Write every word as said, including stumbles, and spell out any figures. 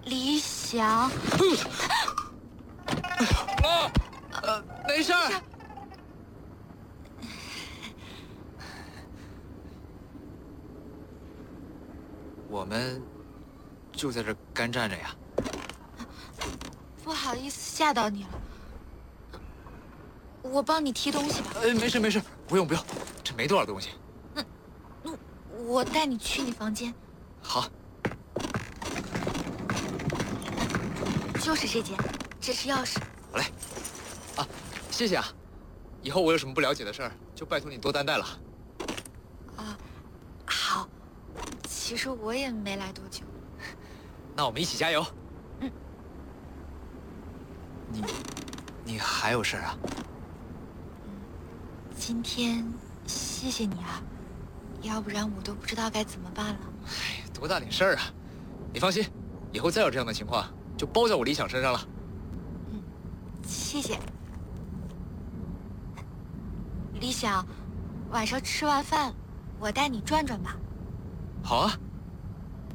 李想， 啊，呃，没事儿。我们就在这儿干站着呀。 不好意思吓到你了，我帮你提东西吧。 呃，没事没事，不用不用，这没多少东西。 嗯，嗯，我带你去你房间。 好。 就是这间，这是钥匙。 好嘞。啊，谢谢啊。以后我有什么不了解的事儿，就拜托你多担待了。 啊，好。其实我也没来多久。 那我们一起加油。 嗯。 你，你还有事啊？ 嗯，今天谢谢你啊，要不然我都不知道该怎么办了。 哎，多大点事儿啊！你放心，以后再有这样的情况，就包在我理想身上了。 嗯，谢谢。理想，晚上吃完饭，我带你转转吧。 好啊，